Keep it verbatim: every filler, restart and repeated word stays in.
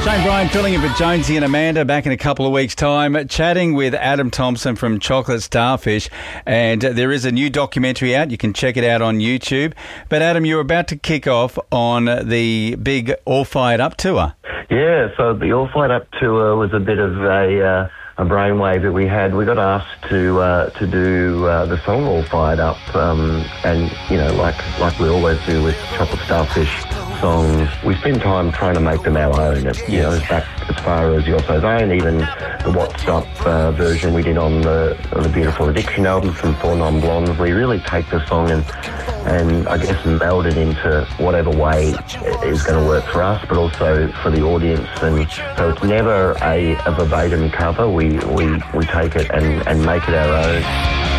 Shane Bryan filling in for Jonesy and Amanda back in a couple of weeks' time, chatting with Adam Thompson from Chocolate Starfish. And there is a new documentary out. You can check it out on YouTube. But Adam, you're about to kick off on the big All Fired Up tour. Yeah, so the All Fired Up tour was a bit of a uh, a brainwave that we had. We got asked to uh, to do uh, the song All Fired Up, um, and you know, like like we always do with Chocolate Starfish songs, we spend time trying to make them our own. You know, back as far as You're So Vain, even the What's Up uh, version we did on the, on the Beautiful Addiction album from Four Non Blondes. We really take the song and and I guess meld it into whatever way is going to work for us, but also for the audience. And so it's never a, a verbatim cover. We we we take it and and make it our own.